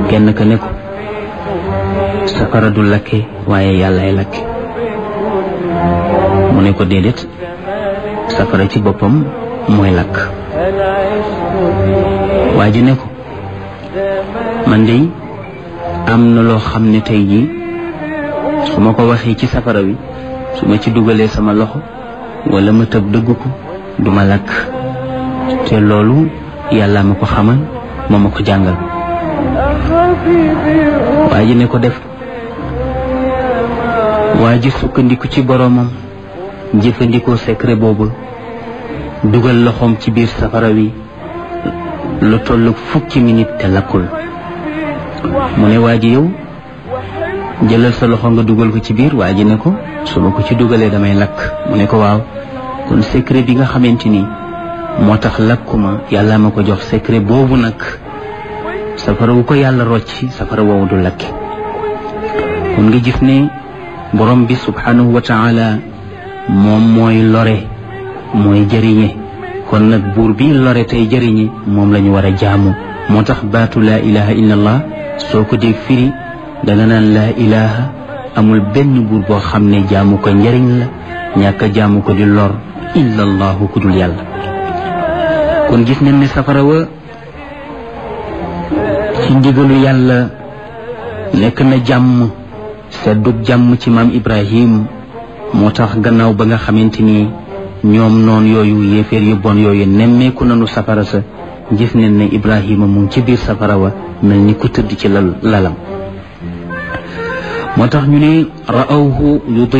kenn ka ne ko safara du lakke waaye yàllaay lakke mu ne ko déedéet safara ci boppam mooy lakk. waa ji ne ko man de am na loo xam ne tey jii su ma ko waxee ci safara wi su ma ci dugalee sama loxo wala ma tëb dëgg ko du ma lakk te loolu yàlla ma ko xamal moo ma ko jàngal. waa ji ne ko def. waa ji sukkandiku ci boroomam jëfandikoo secret boobu dugal loxoom ci biir safara wi lu tollu fukki minute te lakkul. mu ne waa ji yow jëlal sa loxo nga dugal ko ci biir. waa ji ne ko su ma ko ci dugalee damay lakk. mu ne ko waaw kon secret bi nga xamante ni moo tax lakkuma yàlla ma ko jox secret boobu nag safara wu ko yàlla rocci safara woowu du lakke. kon nga gis ne borom bi subhanahu wa taala moom mooy lore mooy jëriñe. kon nag buur bi lore tey jëriñe moom la ñu war a jaamu. moo tax baatu laa ilaha illa allah soo ko dee firi danga naan laa ilaha amul benn buur boo xam ne jaamu ko njëriñ la ñàkk a jaamu ko di lor illa allahu ku dul yàlla. kon gis nañ ne safara wa ci ndigalu yàlla nekk na jàmm seddug jàmm ci maam Ibrahim. moo tax gannaaw ba nga xamante ni ñoom noon yooyu yéeféer yu bon yooyu nemmeeku nanu safara sa gis nañ ne Ibrahima mu ngi ci biir safara wa mel ni ku tëdd ci lalam. moo tax ñu ne ra'awhu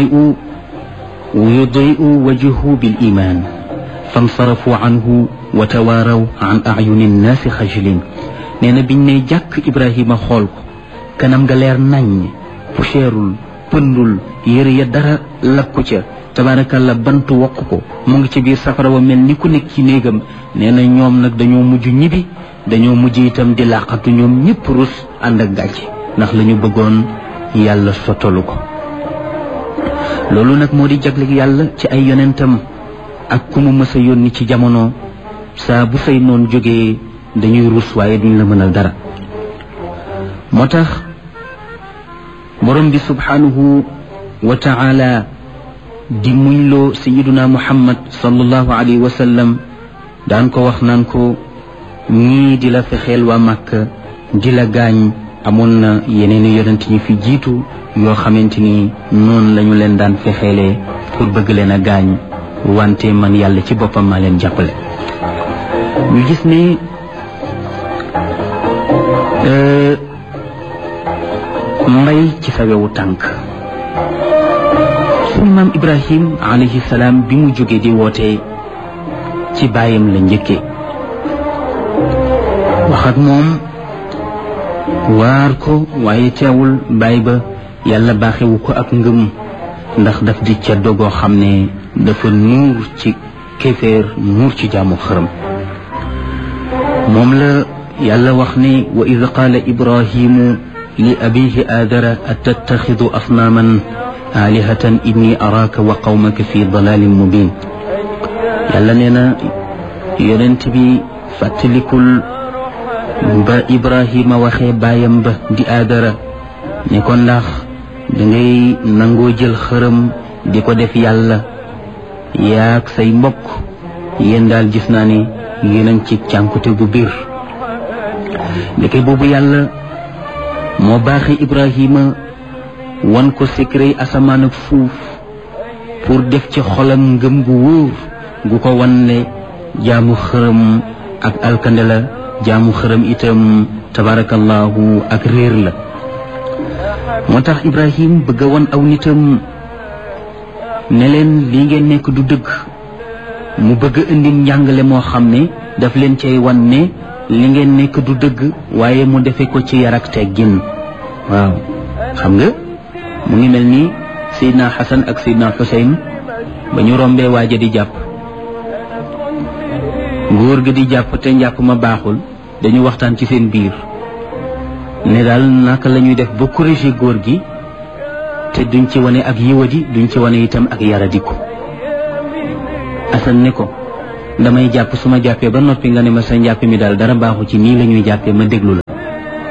yudi'u wajhuhu bil iman fansarafu anhu wa tawaaraw an a'yuni nnaasi xajilin. nee na biñ ne jàkk Ibrahima xool ko kanam nga leer naññ poussièreul pëndul yëre ya dara lakku ca tabaarakalla bant wokk ko mu ngi ci biir safara wa mel ni ku nekk ci néegam. nee na ñoom nag dañoo mujj ñibbi dañoo mujj itam di làqatu ñoom ñëpp rus ànd ak gàcce ndax la ñu bëggoon yàlla sottalu ko. loolu nag moo di jaglek yàlla ci ay yonentam ak ku mu mës a yónni ci jamono saa bu say noon jógee dañuy rus waaye duñ la mënal dara. moo tax borom bi subhanahu wa taala di muñloo sayiduna muhammad sallallahu alayhi wa sallam daan ko wax naan ko ñii di la fexeel waa Makka di la gaañ amoon na yeneen yonent yi fi jiitu yoo xamante ni noonu lañu leen daan fexeelee pour bëgg leen a gaañ wante man yàlla ci boppam maa leen jàppale. ñu gis ne mbay ci sa wewu tànk suñu maam Ibrahim alayhi salaam bi mu jógee di woote ci baayam la njëkkee wax ak moom waar ko waaye teewul baay ba yàlla baaxewu ko ak ngëm ndax daf di ca dogoo xam ne dafa nuur ci kéeféer nuur ci jaamu xërëm. moom la yàlla wax ne wa id qaala ibrahimu li abihi aadara atattaxidu asnaaman aalihatan inni araaka wa qawmaka fi dalalin mubin. yàlla nee na yonent bi fàttalikul ba Ibrahima waxee baayam ba di aadara ne ko ndax dangay nangoo jël xërëm di ko def yàlla yaag say mbokk yéen daal gis naa ne yéen ci cànkute gu biir. ndeke boobu yàlla moo baaxee Ibrahima wan ko secret asamaan ak suuf pour def ci xolam ngëm gu wóor gu ko wan ne jaamu xërëm ak alkande la jaamu xërëm itam tabarakallahu ak réer la. moo tax Ibrahim bëgg a wan aw nitam ne leen li ngeen nekk du dëgg mu bëgg a indi njàngale moo xam ne daf leen cay wan ne li ngeen nekk du dëgg waaye mu defe ko ci yar ak teggin. waaw xam nga mu ngi mel ni Seydina Xasan ak Seydina Xuseyn ba ñu rombee waaja di jàpp góor ga di jàpp te njàpp ma baaxul dañu waxtaan ci seen biir ne daal naka la ñuy def ba corriger góor gi te duñ ci wane ak yiwadi duñ ci wane itam ak yaradiku. Asan ne ko damay jàpp su ma jàppee ba noppi nga ne ma sa njàpp mi daal dara baaxu ci nii la ñuy jàppee ma déglu la.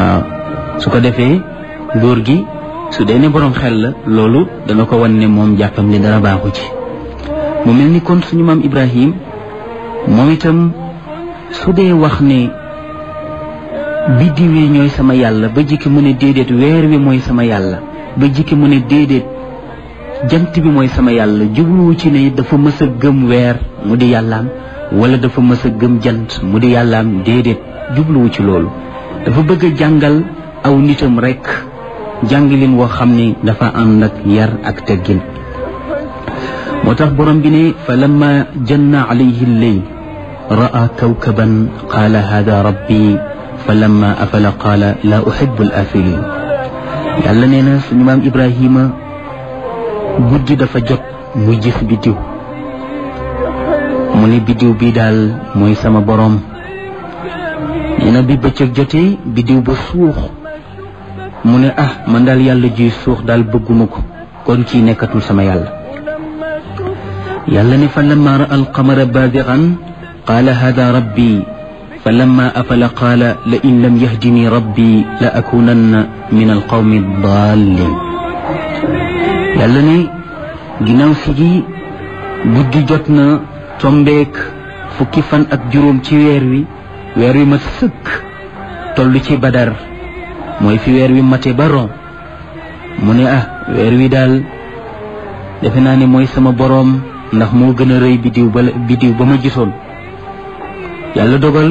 waaw su ko defee góor gi su dee ne borom xel la loolu dana ko wan ne moom jàppam ni dara baaxu ci. mu mel ni kon suñu maam Ibrahim moom itam su dee wax ne biddiw yi ñooy sama yàlla ba jikki mu ne déedéet weer wi mooy sama yàlla ba jikki mu ne déedéet jant bi mooy sama yàlla jubluwu ci ne dafa mës a gëm weer mu di yàllaam wala dafa mës a gëm jant mu di yàllaam déedéet jubluwu ci loolu dafa bëgg a jàngal aw nitam rekk jàngalin woo xam ne dafa ànd ak yar ak teggin moo tax borom bi ne fa lamma janna alayhi lleyl ra'a kawkaban qaala hada rabbi fa lamma afala qaala la uhibbu al afilin yàlla nee na suñu maam Ibrahima guddi dafa jot muy gis biddiw mu ne biddiw bii daal mooy sama boroom nee na bi bëccëg jotee biddiw ba suux mu ne man daal yàlla juy suux daal bëgguma ko kon kii nekkatul sama yàlla yàlla ne fa lamma ra'a alqamara baadigan qaala hada rabbi fa lamma afala qaala la in lam yahdini rabbi la akunanna min alqawmi dallin yàlla ne ginnaaw si gi guddi jot na tombeek fukki fan ak juróom ci weer wi mat sëkk toll ci badar mooy fi weer wi mate ba ron mu ne weer wi daal defe naa ne mooy sama boroom ndax moo gën a rëy biddiw ba ma gisoon yàlla dogal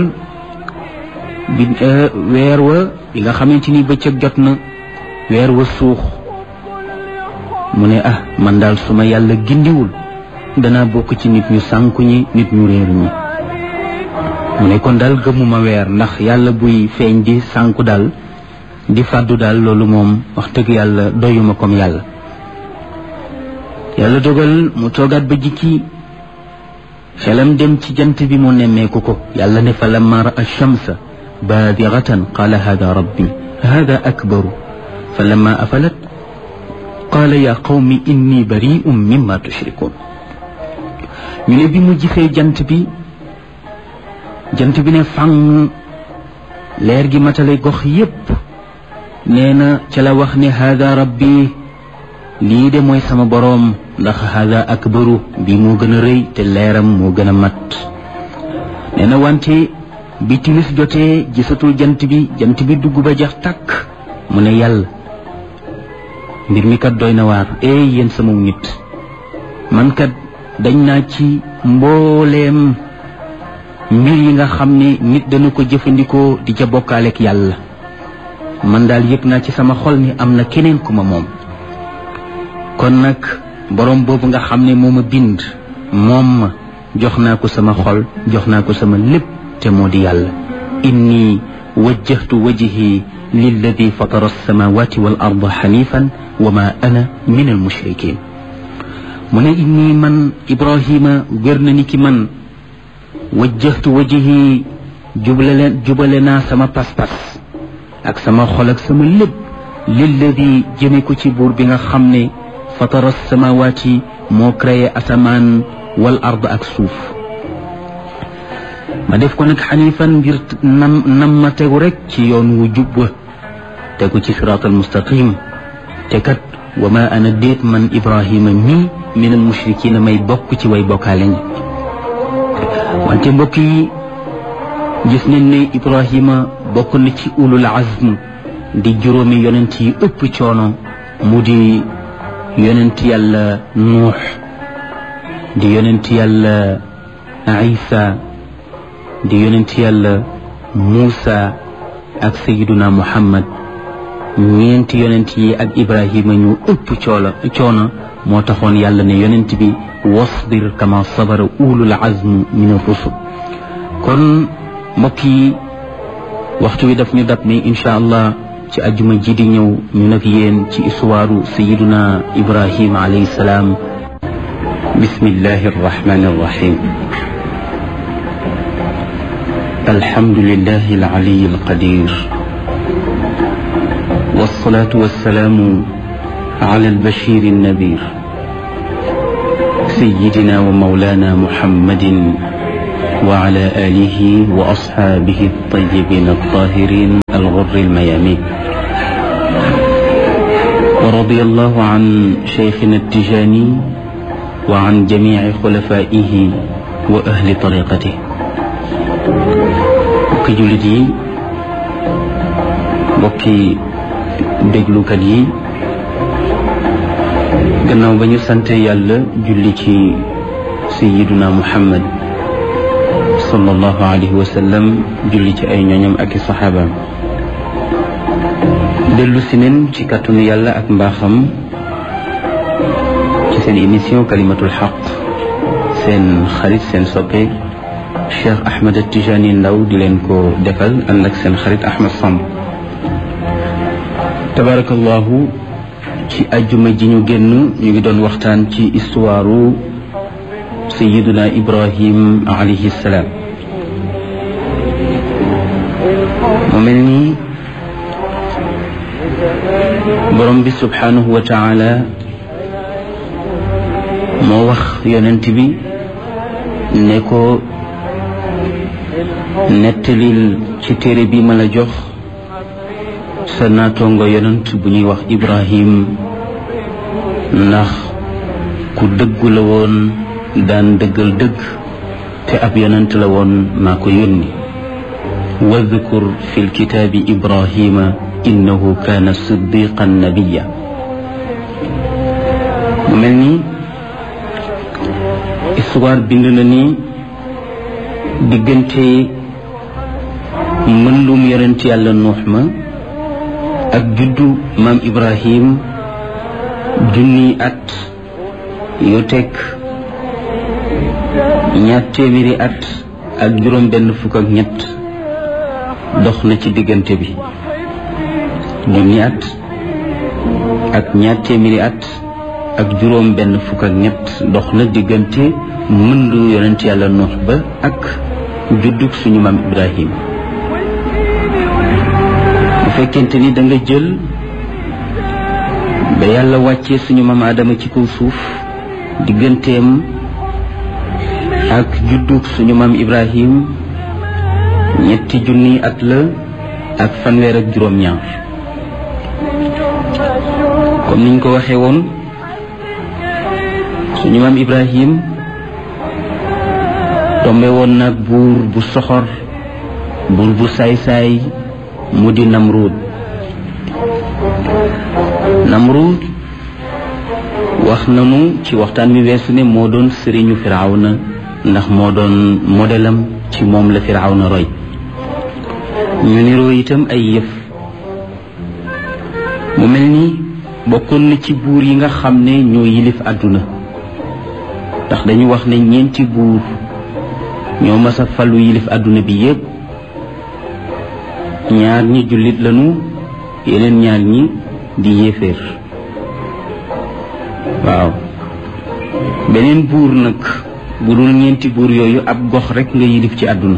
weer wa bi nga xamante ni bëccëg jot na weer wa suux mu ne man daal suma yàlla gindiwul danaa bokk ci nit ñu sànku ñi nit ñu réeru ñi mu ne kon daal gëmuma weer ndax yàlla buy feeñ di sànku daal di fàddu daal loolu moom wax dëgg yàlla doyuma comme yàlla dogal mu toogaat ba jikki xelam dem ci jant bi mu nemmeeku ko yàlla ne fa lamma ra'a shamsa baadiratan qaala hada rabbi hada akbaru fa lamma afalat qaala ya qawmi inni bari'un mimma tushrikun ñu ne bi mu gisee jant bi ne fang leer gi matale gox yépp nee na ca la wax ne hada rabbi lii de mooy sama boroom ndax hada akbaru bi moo gën a rëy te leeram moo gën a mat nee na wante bi timis jotee gisatul jant bi dugg ba jax tàkk mu ne yàlla mbir mi kat doy na waar yéen sama nit man kat dañ naa ci mbooleem mbir yi nga xam ne nit dana ko jëfandikoo di ca bokkaaleek yàlla man daal yëg naa ci sama xol ni am na keneen ku ma moom kon nag boroom boobu nga xam ne moo ma bind moom ma jox naa ko sama xol jox naa ko sama lépp te moo di yàlla inni wajjahtu wajhi lilladi fatara alsamawati wal arda xanifan wa ma ana min almushrikin mu ne inni man Ibrahima wér na ni ki man wajjahtu wajhi jubale naa sama pas-pas ak sama xol ak sama lépp lilladi jëme ko ci buur bi nga xam ne fatara alsamawati moo créé asamaan wal ard ak suuf ma def ko nag xanifan ngir nam ma tegu rek ci yoon wu jub wa tegu ci siraat al mustaqim te kat wa ma ana déet man Ibrahima mii min al mushrikina may bokk ci way bokkaale ñi wante mbokk yi gis nañ ne Ibrahima bokk na ci ulul azm di juróomi yonent yi ëpp coono mu di yonent yàlla Nuux di yonent yàlla Isa di yonent yàlla Muusa ak Sayyiduna Muhammad ñeenti yonent yi ak Ibrahima ñu ëpp coono moo taxoon yàlla ne yonent bi wasbir kama sabara ulul azm min ar-rusul kon mbokk yi waxtu wi daf ñu dab ni incha allah ci ajuma ji di ñëw ñu nag yéen ci histoire Sayyiduna Ibrahima alayhi salaam bismillahi arrahmani arrahim alhamdulillahi al-ali al-qadir والصلاة والسلام على البشير النذير سيدنا ومولانا محمد وعلى آله وأصحابه الطيبين الطاهرين الغر الميامين ورضي الله عن شيخنا التجاني وعن جميع خلفائه وأهل طريقته bokki jullit yi bokki déglukat yi gannaaw ba ñu sante yàlla julli ci sayyiduna Muhammad sallallahu alayhi wa sallam julli ci ay ñoñam ak i saxaabaam dellu si neen ci kàttanu yàlla ak mbaaxam ci seen émission kalimatul xaq seen xarit seen soppe Cheikh Ahmed Tijani Ndaw di leen ko defal ànd ak seen xarit Ahmed Samb tabarakallahu ci ajjuma ji ñu génn ñu ngi doon waxtaan ci histoire sayyiduna Ibrahim alayhi salaam mu mel ni borom bi subhanahu wa taala moo wax yonent bi ne ko nettalil ci téere bi ma la jox sa naatongo yonent bu ñuy wax Ibrahim ndax ku dëggu la woon daan dëggal dëgg te ab yonent la woon maa ko yónni wadkur fi lkitaabi Ibrahima innahu kaana siddiqan nabiyya mu mel ni histoire bind na ni diggante mëndum yonent yàlla Nuux ma ak juddu maam Ibrahim junni at yu teg 200 at ak juróom benn fukk ak ñett dox na ci diggante bi junni at ak 200 at ak juróom benn fukk ak ñett dox na diggante mëndu yonent yàlla Nuux ba ak juddug suñu maam Ibrahim bu fekkente ni da nga jël ba yàlla wàccee suñu maam Adama ci kaw suuf digganteem ak juddug suñu maam Ibrahim 3 at la ak fanweer ak juróom-ñaar comme niñ ko waxee woon suñu maam Ibrahim tombe woon nag buur bu soxor buur bu saay-saay mu di Namruud wax nanu ci waxtaan mi weesu ne moo doon sëriñu Firawna ndax moo doon modelam ci moom la Firawna roy ñu niroo itam ay yëf mu mel ni bokkoon na ci buur yi nga xam ne ñoo yilif àdduna ndax dañu wax ne ñeenti buur ñoo mas a falu yilif àdduna bi yépp ñaar ñi jullit lañu yeneen ñaar ñi di yéeféer waaw beneen buur nag bu dul ñeenti buur yooyu ab gox rekk nga yilif ci àdduna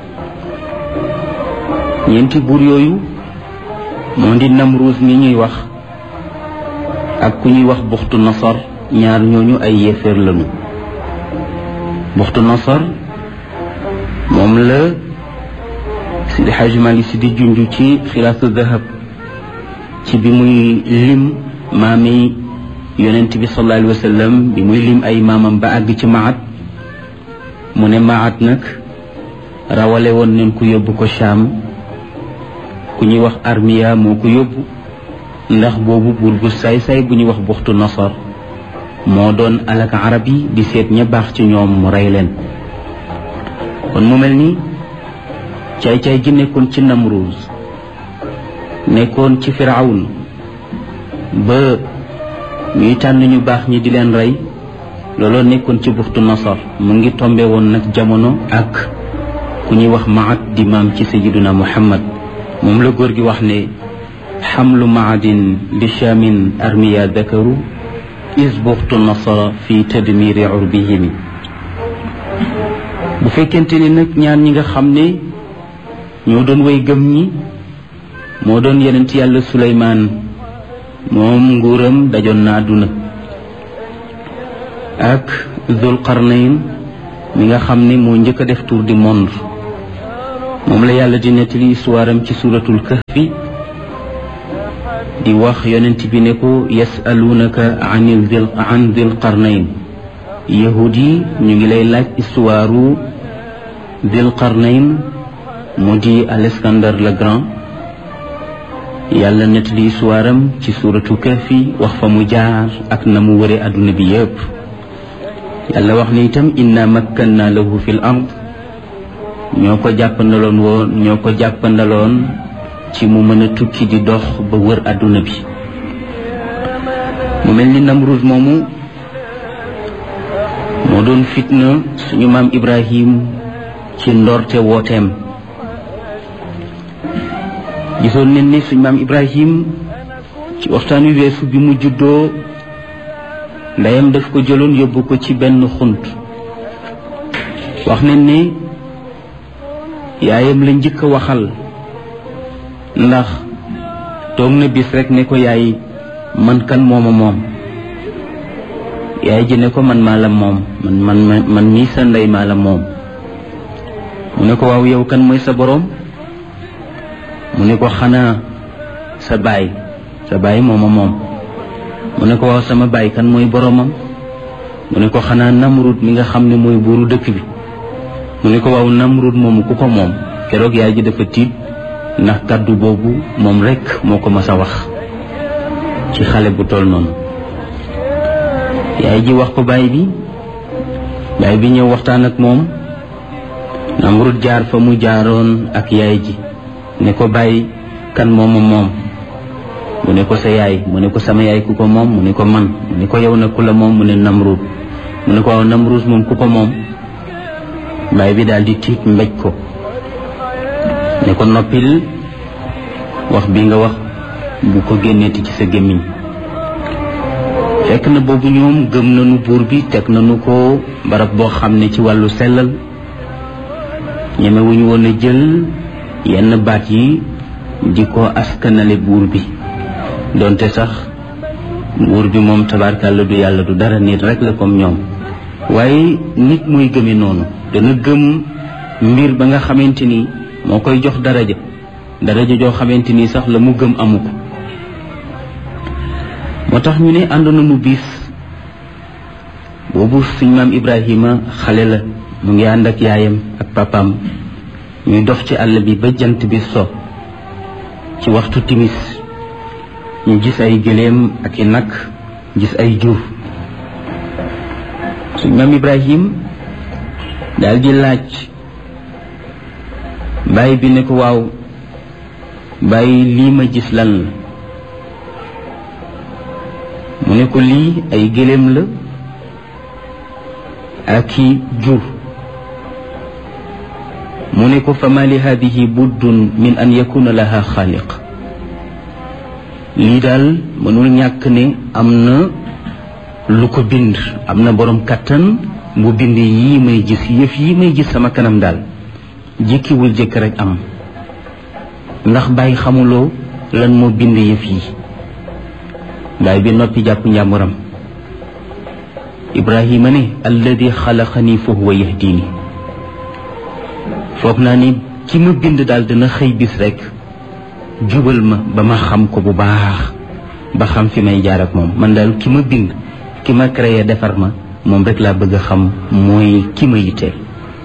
ñeenti buur yooyu moo di Namruus mi ñuy wax ak ku ñuy wax Buxtu Nasar ñaar ñooñu ay yéeféer lañu Buxtu Nasar moom la Sidi Hajji Maalik Si di junj ci Xilaasu Dahab ci bi muy lim maami yonent bi sallallahu alayhi wa sallam bi muy lim ay maamam ba àgg ci Maat mu ne Maat nag rawale woon nañ ko yóbbu ko Shaam ku ñuy wax Armiya moo ko yóbbu ndax boobu buur bu saay-saay bu ñuy wax Buxtu Nasar moo doon alak arab yi di seet ña baax ci ñoom mu rey leen kon mu mel ni caay-caay gi nekkoon ci Namruus nekkoon ci Firawn ba ñuy tànn ñu baax ñi di leen rey looloo nekkoon ci Buxtu Nasar mu ngi tombe woon nag jamono ak ku ñuy wax Maat di maam ci sayyiduna Muhammad moom la góor gi wax ne xamlu maadin bi Shaamin armiya dakaru is Buxtu Nasara fi tadmiri urbihimi bu fekkente ni nag ñaar ñi nga xam ne ñoo doon way gëm ñi moo doon yonent yàlla Suleymaan moom nguuram dajoon na àdduna ak Zul Qarnayn mi nga xam ne moo njëkk a def tour du monde moom la yàlla di nettali histoire am ci suratul kahfi di wax yonent bi ne ko yasalunaka an dil qarnayn yahud yi ñu ngi lay laaj histoire dil qarnayn mu di Alexandre le Grand yàlla nettali histoire am ci suratul kahfi wax fa mu jaar ak na mu wëre adduna bi yépp yàlla wax ne itam inna makkanna lahu fil ard ñoo ko jàppandaloon ci mu mën a tukki di dox ba wër adduna bi mu mel ni Namrud moomu moo doon fitna suñu maam Ibrahim ci ndorte wooteem gisoon nañ ne suñu maam Ibrahim ci waxtaan wi weesu bi mu juddoo ndeyam daf ko jëloon yóbbu ko ci benn xunt wax nañ ne yaayam la njëkk a waxal ndax toog na bis rek ne ko yaay man kan mooma moom yaay ji ne ko man maa la moom man mii sa ndey maa la moom mu ne ko waaw yow kan mooy sa boroom mu ne ko xanaa sa baay mooma moom mu ne ko waaw sama baay kan mooy boroomam mu ne ko xanaa Namrud mi nga xam ne mooy buuru dëkk bi mu ne ko waaw Namrud moomu ku ko moom keroog yaay ji dafa tiit ndax kàddu boobu moom rekk moo ko mas a wax ci xale bu toll noonu yaay ji wax ko baay bi ñëw waxtaan ak moom Namrud jaar fa mu jaaroon ak yaay ji ne ko baay kan mooma moom mu ne ko sa yaay mu ne ko sama yaay ku ko moom mu ne ko man mu ne ko yow na ku la moom mu ne Namrud mu ne ko waaw Namrud moom ku ko moom baay bi daal di tiit mbéj ko ne ko noppil wax bi nga wax bu ko génneeti ci sa gémmiñ fekk na boobu ñoom gëm nañu buur bi teg nañu ko barab boo xam ne ci wàllu sellal ñemewuñu woon a jël yenn baat yi di ko askanale buur bi donte sax buur bi moom tabarkàlla du yàlla du dara nit rek la comme ñoom waaye nit mooy gëme noonu dana gëm mbir ba nga xamante ni moo koy jox daraja joo xamante ni sax la mu gëm amu ko moo tax ñu ne ànd nañu bis boobu suñ maam Ibrahima xale la mu ngi ànd ak yaayam ak papaam ñuy dox ci àll bi ba jant bi so ci waxtu timis ñu gis ay gëléem ak i nag gis ay jur suñ maam Ibrahim daal di laaj baay bi ne ko waaw baay lii ma gis lan la mu ne ko lii ay gëléem la ak i jur mu ne ko fama li hadihi buddun min an yakuna laha xaaliq lii daal mënul ñàkk ne am na lu ko bind am na boroom kàttan bu bind yii may gis yëf yi may gis sama kanam daal jékkiwul jëkk rek am ndax bàyyi xamuloo lan moo bind yëf yi baay bi noppi jàpp njàmburam Ibrahima ne alladi xalaqani fa huwa yahdini foog naa ni ki ma bind daal dina xëy bis rek jubal ma ba ma xam ko bu baax ba xam fi may jaar ak moom man daal ki ma bind ki ma créé defar ma moom rek laa bëgg a xam mooy ki ma yitteel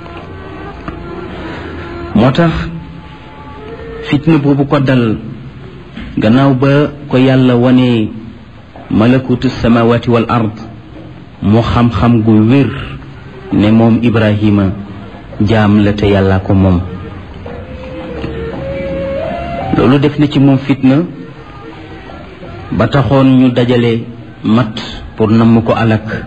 moo tax fitna boobu ko dal gannaaw ba ko yàlla wane malakutu samawati wal ard mu xam-xam gu wér ne moom Ibrahima jaam la te yàlla ko moom loolu def na ci moom fitna ba taxoon ñu dajale mat pour namm ko alak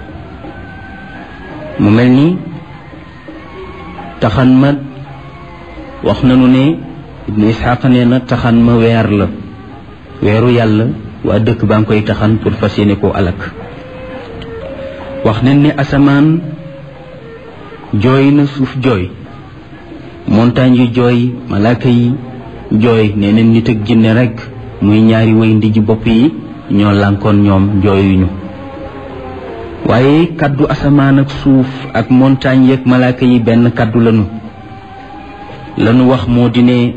mu mel ni taxan ma wax nañu ne Ibnu Isxaaq nee na taxan ma weer la weeru yàlla waa dëkk baa ngi koy taxan pour fas yéene koo alak wax nañ ne asamaan jooy na suuf jooy montagne yu jooy malaaka yi jooy nee na nit ak jinne rekk muy ñaari way ndiji bopp yi ñoo lànkoon ñoom jooyuñu waaye kaddu asamaan ak suuf ak montagne yeeg malaaka yi benn kaddu lanu wax moo di ne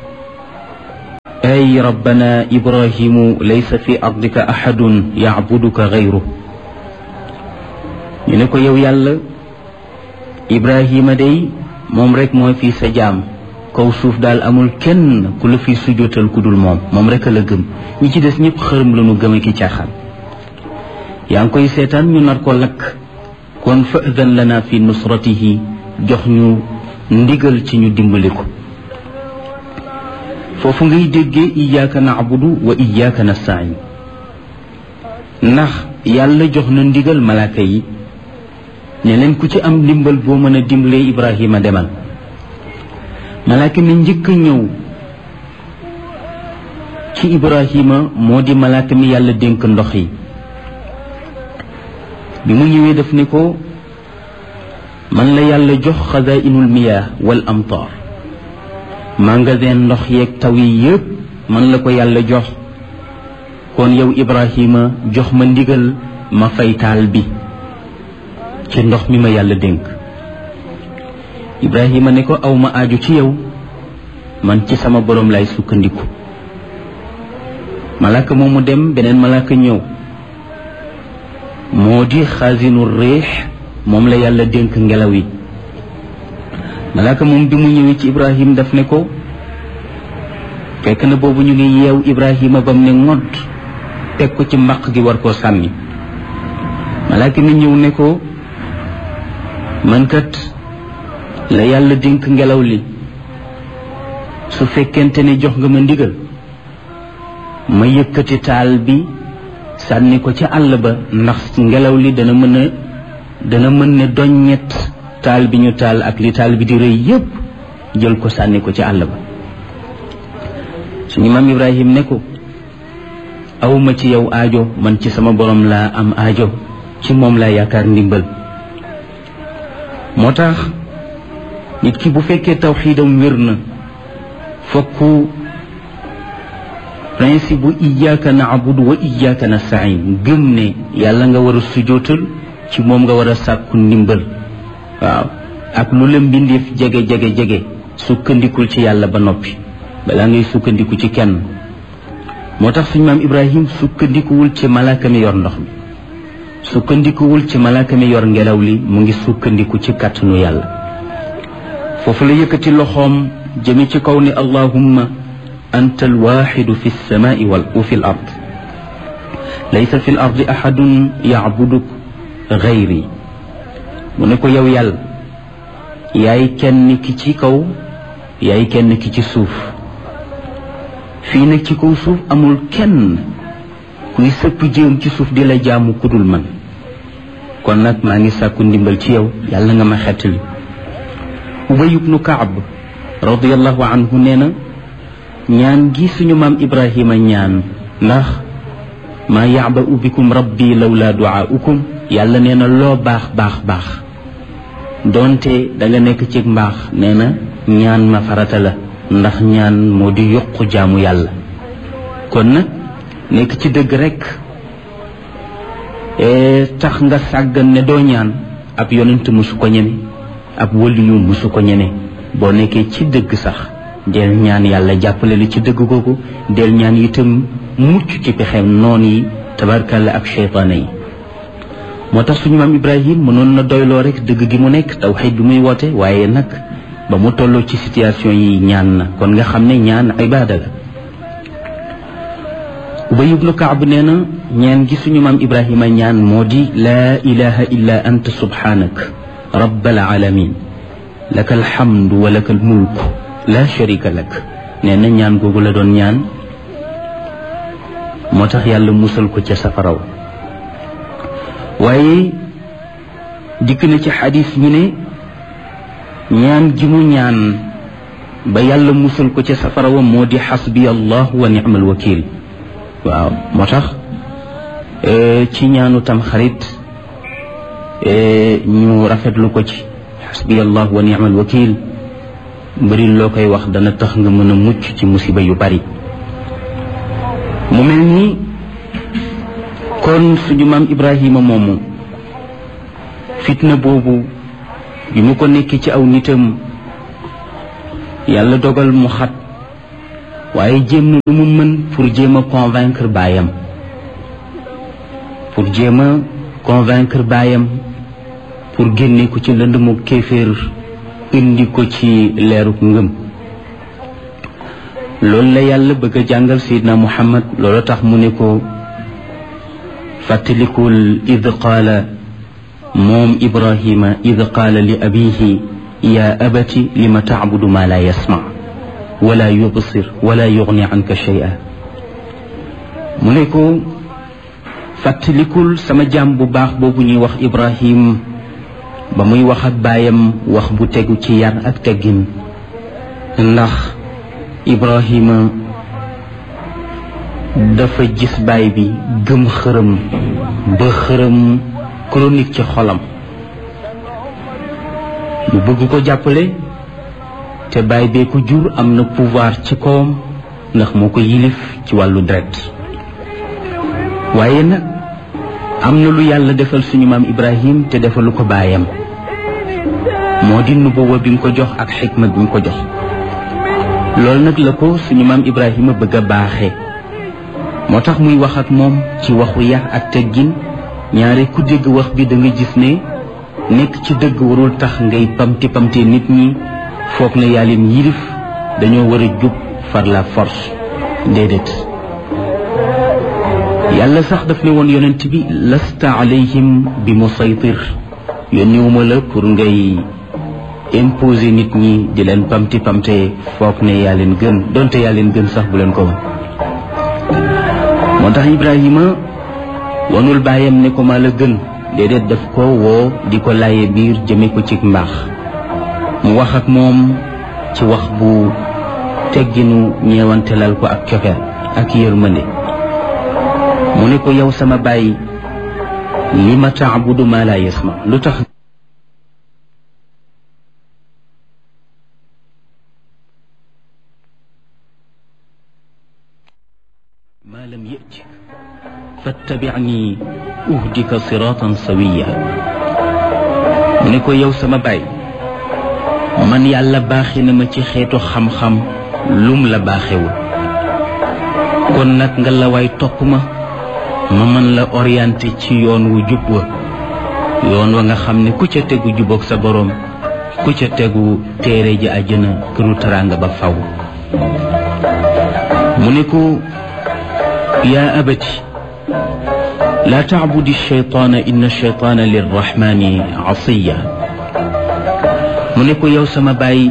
ay rabbana ibrahimu laysa fi ardika ahadun yacbuduka gayru ñu ne ko yow yàlla ibrahima day moom rek mooy fii sa jaam kaw suuf daal amul kenn ku la fi sujjóotal ku dul moom rek la gëm ñi ci des ñëpp xërëm la ñu gëm ki caaxaan yaa ngi koy seetaan ñu nar ko lakk kon fa'dan lana fi nusratihi jox ñu ndigal ci ñu dimbali ko foofu ngay déggee iyyaka na'budu wa iyyaka nasta'in ndax yàlla jox na ndigal malaaka yi ne leen ku ci am ndimbal boo mën a dimbalee ibrahima demal malaaka mi njëkk a ñëw ci ibrahima moo di malaaka mi yàlla dénk ndox yi bi mu ñëwee daf ne ko man la yàlla jox xazainul miyaah wal amtaar magasin ndox yeeg taw yi yëpp man la ko yàlla jox kon yow ibrahima jox ma ndigal ma fay taal bi ci ndox mi ma yàlla dénk ibrahima ne ko aw ma aaju ci yow man ci sama borom lay sukkandiku malaaka moomu dem beneen malaaka ñëw moo di xaasinu réex moom la yàlla dénk ngelaw yi malaaka moom bi mu ñëwee ci ibrahim daf ne ko fekk na boobu ñu ngi yeew ibrahima bam ne ngodd teg ko ci mbaq gi war koo sànni malaaka mi ñëw ne ko man kat la yàlla dénk ngelaw li su fekkente ne jox nga ma ndigal ma yëkkati taal bi sànni ko ci àll ba ndax ngelaw li dana mën ne doññet taal bi ñu taal ak li taal bi di rëy yépp jël ko sànni ko ci àll ba suñu maam ibrahim ne ko awma ci yow aajo man ci sama borom laa am aajo ci moom laa yaakaar ndimbal moo tax nit ki bu fekkee tawxiidam wér na fokk principe bu iyyaka na'budu wa iyyaka nasta'in gëm ne yàlla nga war a sujootal ci moom nga war a sàkku ndimbal waaw ak lu la mbindeef jege sukkandikul ci yàlla ba noppi balaa ngay sukkandiku ci kenn moo tax suñu maam ibrahim sukkandikuwul ci malaaka mi yor ndox mi sukkandikuwul ci malaaka mi yor ngelaw li mu ngi sukkandiku ci kàttanu yàlla foofu la yëkkati loxoom jëme ci kaw ni allahumma anta alwaxidu fi lsamai wa fi l ard laysa fi l ardi ahadun yacbuduk gayri mu ne ko yow yàlla yaay kenn ki ci kaw yaay kenn ki ci suuf fii nag ci kaw suuf amul kenn kuy sëpp jéem ci suuf di la jaamu kudul man kon nag maa ngi sàkku ndimbal ci yow yàlla nga ma xettali Ubay ibnu Kaab radiyallahu anhu nee na ñaan gi suñu maam ibrahima ñaan ndax maa ya'ba'u bikum rabbi lawla du'aa'ukum yàlla nee na loo baax doonte da nga nekk ci mbaax nee na ñaan ma farata la ndax ñaan moo di yokku jaamu yàlla kon nag nekk ci dëgg rekk tax nga sàggan ne doo ñaan ab yonent musu ko ñeme ab waliyu musu ko ñeme boo nekkee ci dëgg sax del ñaan yàlla jàppale la ci dëgg googu del ñaan itam mucc ci pexeem noon yi tabarkalla ak cheytaane yi moo tax suñu maam ibrahim mënoon na doyloo rek dëgg gi mu nekk tawxiid bi muy woote waaye nag ba mu tolloo ci situation yi ñaan na kon nga xam ne ñaan ibaada la Ubay ibnu Kaab nee na ñaan gi suñu maam ibrahima ñaan moo di laa ilaha illa anta subhanak rabbal alamin laka alhamdu wa laka almulk la sharika lak nee na ñaan googu la doon ñaan moo tax yàlla musal ko ca safaraw waaye dikk na ci xadis ñu ne ñaan gi mu ñaan ba yàlla musal ko ca safarawa moo di xasbi allah wa ni'mal wakil waaw moo tax ci ñaanu tam xarit ñu rafetlu ko ci xasbi allah wa ni'mal wakil bëri loo koy wax dana tax nga mën a mucc ci musiba yu bari mu mel ni kon suñu maam ibrahima moomu fitna boobu bi mu ko nekk ci aw nitam yàlla dogal mu xat waaye jéem na lu mu mën pour jéem a convaincre baayam pour génne ko ci lëndëmu kéeféer indi ko ci leeruk ngëm loolu la yàlla bëgg a jàngal Seydina Muhammad loolu tax mu ne ko fàttalikul id qaala moom Ibrahima id qaala li abihi yaa abati lima tacbudu ma la yasma wala yubsir wala yugni anka shay'a mu ne ko fàttalikul sama jaam bu baax boobu ñuy wax Ibrahim ba muy wax ak baayam wax bu tegu ci yar ak teggin ndax Ibrahima dafa gis baay bi gëm xërëm ba xërëm chronique ci xolam mu bëgg ko jàppale te baay bee ko jur am na pouvoir ci kawam ndax moo ko yilif ci wàllu deret waaye nag am na lu yàlla defal suñu maam Ibrahim te defalu ko baayam moo di nubuwa bi mu ko jox ak xikma bi mu ko jox loolu nag la ko suñu maam Ibrahima bëgg a baaxee moo tax muy wax ak moom ci waxu yar ak teggin ñaare ku dégg wax bi da nga gis ne nekk ci dëgg warul tax ngay pamte nit ñi foog na yaa leen yilif dañoo war a jub par la force déedéet yàlla sax daf ne woon yonent bi lasta alayhim bi musaytir yónniwuma la pour ngay imposer nit ñi di leen pamte foog ne yaa leen gën donte yaa leen gën sax bu leen ko moo tax Ibrahima wanul baayam ne ko maa la gën déedéet daf ko woo di ko laaye biir jëme ko ci mbaax mu wax ak moom ci wax bu tegginu ñeewantelal ko ak cofeel ak yërmande mu ne ko yow sama baay li ma taabudu ma la yasma lu tax ma lam ya'tik fattabi'ni uhdika siratan sawiya mu ne ko yow sama baay man yàlla baaxi na ma ci xeetu xam-xam lum la baaxewul kon nag nga la waay topp ma mën la orienté ci yoon wu jub wa yoon wa nga xam ne ku ca tegu jubóog sa boroom ku ca tegu téere ji àjjana këru teraanga ba faw mu ne ko yaa abati laa taabudi shaytaana inna shaytaana lirrahmani asiya mu ne ko yow sama baay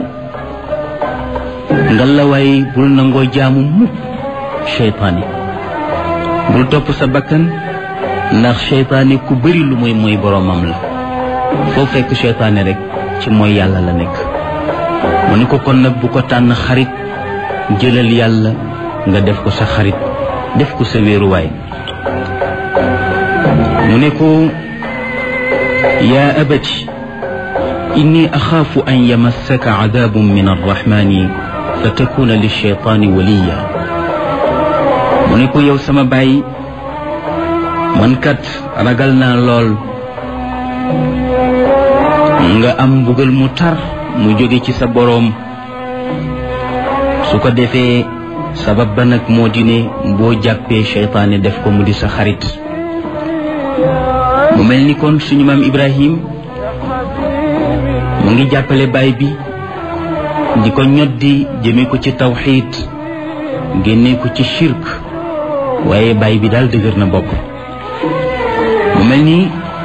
ngalawaay bul nangoo jaamu mukk shaytaani bul topp sa bakkan ndax shaytaani ku bëri lu mooy boroomam la foo fekk shaytaani rek ci mooy yàlla la nekk mu ne ko kon nag bu ko tànn xarit jëlal yàlla nga def ko sa xarit def ko sa wéeruwaay mu ne ko yaa abati inni axaafu an yamassaka cadaabun min arrahmani fa takuna lilcheytaani waliya mu ne ko yow sama baay man kat ragal naa lool nga am mbugal mu tar mu jóge ci sa boroom su ko defee sabab ba nag moo di ne boo jàppee cheytaane def ko mu di sa xarit mu mel ni kon suñu maam Ibrahim mu ngi jàppale baay bi di ko ñoddi jëme ko ci tawxiid génne ko ci shirk waaye baay bi daal dëgër na bopp mu mel ni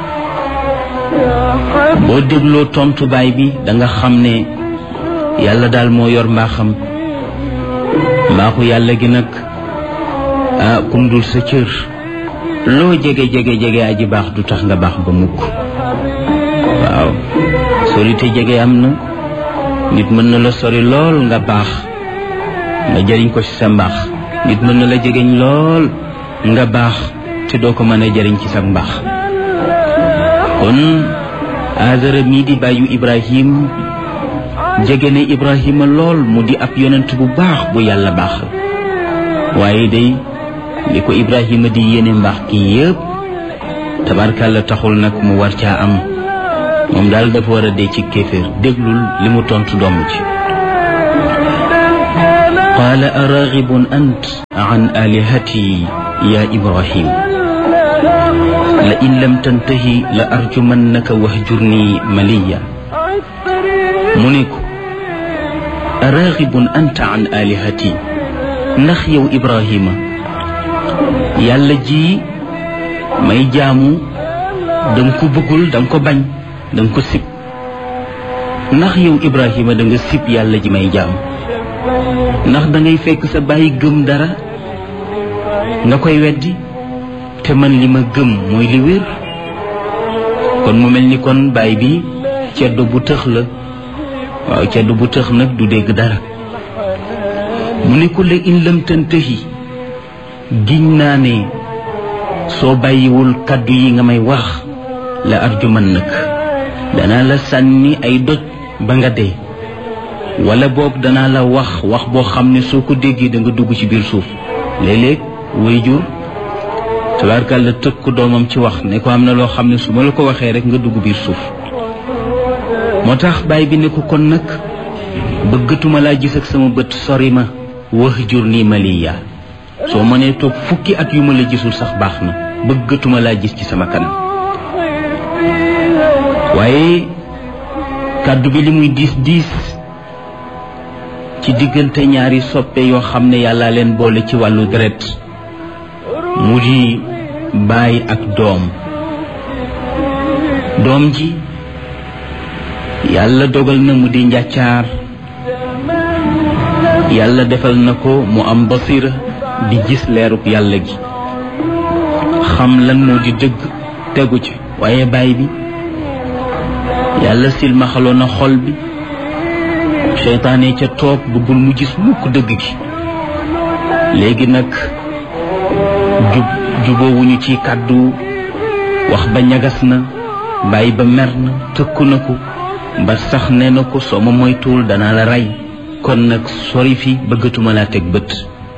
boo dégloo tontu baay bi da nga xam ne yàlla daal moo yor mbaaxam mbaaxu yàlla gi nag kum dul sa cër loo jege aji baax du tax nga baax ba mukk waaw sorite jege am na nit mën na la sori lool nga baax nga jëriñ ko ci sa mbaax nit mën na la jegeñ lool nga baax te doo ko mën a jëriñ ci sa mbaax kon Aazara mii di bàyyu Ibrahim jege ne Ibrahima lool mu di ab yonent bu baax bu yàlla baaxal waaye day li ko Ibrahima di yéene mbaax ki yépp tabarkàlla taxul nag mu war caa am moom daal dafa war a dee ci kéeféer. déglul li mu tontu doom ji. qaala araghibun ant an alihati ya Ibrahim la in lam tantahi la arjumannaka wahjurni maliya. mu ne ko araghibun anta an alihati, ndax yow Ibrahima yàlla ji may jaamu danga ko bëggul, danga ko bañ, danga ko sib. ndax yow Ibrahima da nga sib yàlla ji may jaamu? ndax da ngay fekk sa bàyyi gëm dara nga koy weddi, te man li ma gëm mooy li wér. kon mu mel ni kon baay bi ceddo bu tëx la. waaw ceddo bu tëx nag du dégg dara. mu ne ko la in lam tantahi, giñ naa ne soo bàyyiwul kàddu yi nga may wax la arjuman nag danaa la sànni ay doj ba nga dee, wala boog danaa la wax boo xam ne soo ko déggee da nga dugg ci biir suuf. léeg-léeg waajur tabaarkalla tëkk ko doomam ci wax ne ko am na loo xam ne su ma la ko waxee rek nga dugg biir suuf. moo tax baay bi ne ko kon nag bëggatuma laa gis ak sama bët, sori ma, wahjurni maliya. soo mënee toog fukki at yu ma la gisul sax baax na, bëggatuma laa gis ci sama kanam. waaye kàddu bi li muy diis ci diggante ñaari soppe yoo xam ne yàlla leen boole ci wàllu deret, mu di baay ak doom. doom ji yàlla dogal na mu di njàccaar, yàlla defal na ko mu am basira di gis leeruk yàlla gi, xam lan moo di dëgg tegu ci. waaye baay bi yàlla silmaxaloon na xol bi, seytaane ca toog bëggul mu gis mukk dëgg gi. léegi nag jubóowuñu ci kàddu, wax ba ñagas na, baay ba mer na, tëkku na ko ba sax nee na ko soo ma moytuwul danaa la rey, kon nag sori fi, bëggatuma laa teg bët.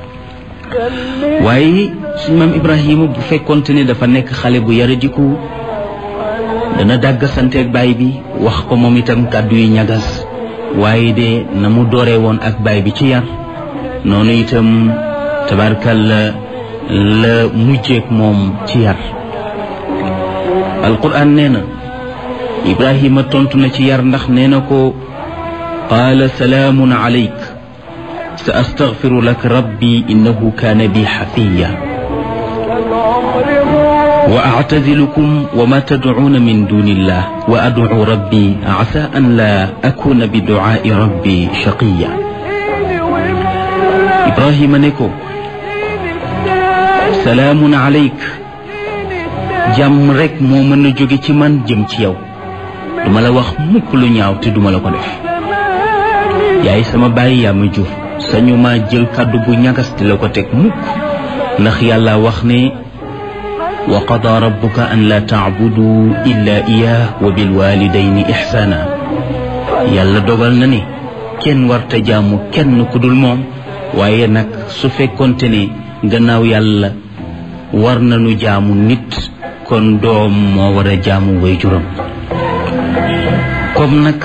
waaye suñu maam Ibrahima bu fekkonte ne dafa nekk xale bu yaradiku, dana dàgg santeeg baay bi, wax ko moom itam kàddu yi ñagas. waaye de na mu dooree woon ak baay bi ci yar, noonu itam tabaarkalla la mujjeek moom ci yar. alquran nee na Ibrahima tontu na ci yar, ndax nee na ko qaala salaamun alayk sa astaghfiru lak rabbi innahu kaana bi xafiya wa a'tazilukum wa ma tad'uuna min dunillah wa ad'u rabbi asa an la akuna bi du'aa'i rabbi shaqiya. Ibrahima ne ko salaamun alayk, jàmm rek moo mën a jóge ci man jëm ci yow, duma la wax mukk lu ñaaw te duma la ko def. yaay sama baay, yaa ma jur, sañu ma jël kàddu bu ñagas di la ko teg mukk, ndax yàlla wax ne wa qadaa rabbuka an la ta'budu illa iyyaahu wa bil walidayni ihsaana. yàlla dogal na ne kenn warta jaamu kenn ku dul moom, waaye nag su fekkonte ne gannaaw yàlla war nañu jaamu nit, kon doom moo war a jaamu waajuram. comme nag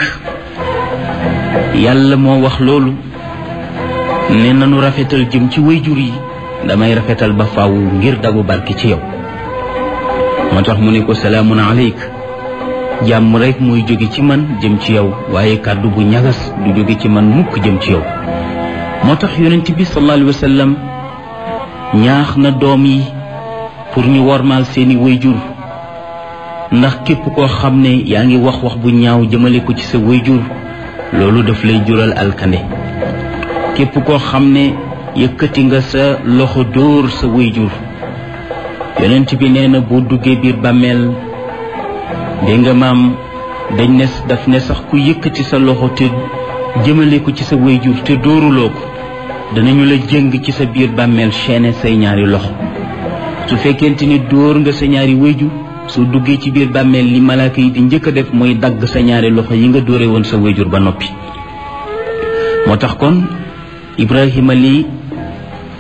yàlla moo wax loolu ne nanu rafetal jëm ci waajur yi, damay rafetal ba faaw ngir dagu barki ci yow. moo tax mu ne ko salaamun aleyk, jàmm rek mooy jóge ci man jëm ci yow, waaye kàddu bu ñagas du jóge ci man mukk jëm ci yow. moo tax yonent bi sallallahu alayhi wa sallam ñaax na doom yi pour ñu wormaal seeni waajur, ndax képp koo xam ne yaa ngi wax bu ñaaw jëmale ko ci sa waajur, loolu daf lay jural alkande. képp koo xam ne yëkkati nga sa loxo dóor sa waajur, yonent bi nee na boo duggee biir bàmmeel, dégg nga maam daf ne sax ku yëkkati sa loxo te jëmale ko ci sa waajur te dóoruloo ko, danañu la jëng ci sa biir bàmmeel chaîné say ñaari loxo. su fekkente ni dóor nga sa ñaari waajur, soo duggee ci biir bàmmeel li malaaka yi di njëkk a def mooy dagg sa ñaari loxo yi nga dóore woon sa waajur ba noppi. moo tax kon Ibrahima li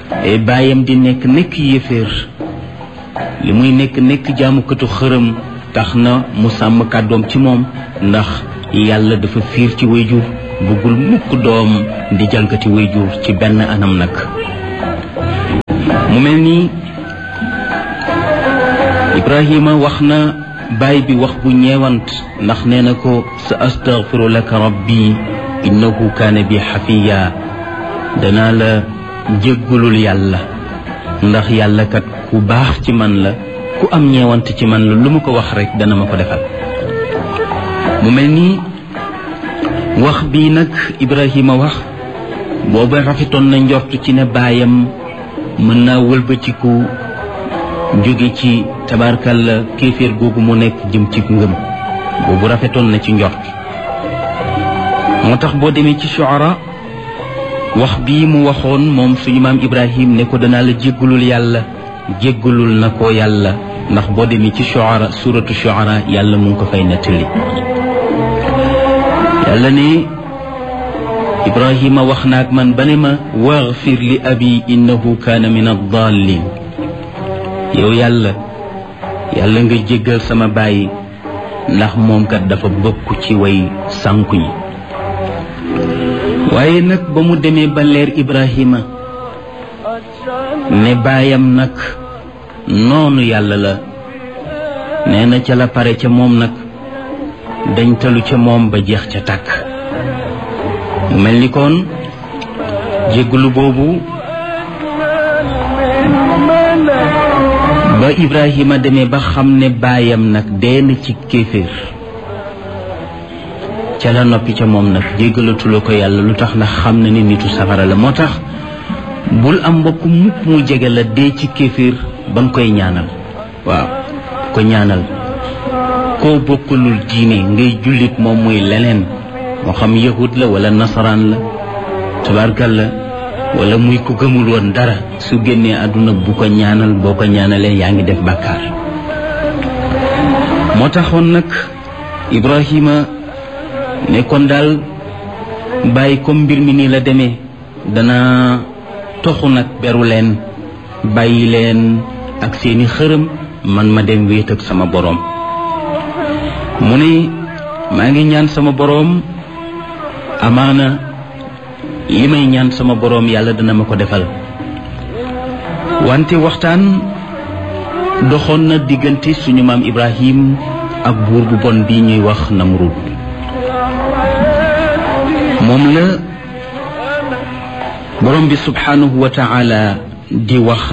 baayam di nekk yéeféer, li muy nekk jaamukatu xërëm, tax na mu sàmm kàddoom ci moom ndax yàlla dafa fiir ci wayjur bëggul mukk doom di jalgati wayjur ci benn anam nag mu mel ni Ibrahima wax na baay bi wax bu ñeewant ndax nee na ko sa astaghfiru laka rabbi innahu kaana bi xafiya danaa la jéggulul yàlla ndax yàlla kat ku baax ci man la ku am ñeewant ci man la lu mu ko wax rek dana ma ko defal mu mel ni wax bii nag Ibrahima wax booba rafetoon na njort ci ne baayam mën naa wëlbatiku jóge ci tabarkalla kéeféer googu mu nekk jëm ci ngëm boobu rafetoon na ci njort moo tax boo demee ci Shuara wax bii mu waxoon moom suñu maam Ibrahim ne ko danaa la jéggalul yàlla jéggalul na ko yàlla ndax boo demee ci Shuara suratu Shuara yàlla mu ngi ko fay nettali yàlla ne Ibrahima wax na ak man ba ne ma waghfir li abi innahu kaana min ad-dallin yow yàlla nga jéggal sama baay ndax moom kat dafa bokk ci way sànku ñi waaye nag ba mu demee ba leer Ibrahima ne baayam nag noonu yàlla la nee na ca la pare ca moom nag dañ talu ca moom ba jeex ca tàkk mu mel ni kon jéggalu boobu ba Ibrahima demee ba xam ne baayam nag dee na ci kéeféer ca la noppi ca moom nag jéggalatuloo ko yàlla lu tax ndax xam na ni nitu safara la moo tax bul am mbokk mukk mu jege la dee ci kéeféer ba nga koy ñaanal waaw ko ñaanal koo bokkulul diine ngay jullit moom muy leneen moo xam yahud la wala nasaraan la tabarkalla wala muy ku gëmul woon dara su génnee àdduna bu ko ñaanal boo ko ñaanalee yaa ngi def bàkkaar moo taxoon nag Ibrahima ne kon daal bàyyi comme mbir mi nii la demee dana toxu nag beru leen bàyyi leen ak seeni xërëm man ma dem wéet ak sama boroom mu ne maa ngi ñaan sama boroom amaana li may ñaan sama boroom yàlla dana ma ko defal wante waxtaan doxoon na diggante suñu maam Ibrahim ak buur bu bon bi ñuy wax Namrud moom la boroom bi subhanahu wa ta'ala di wax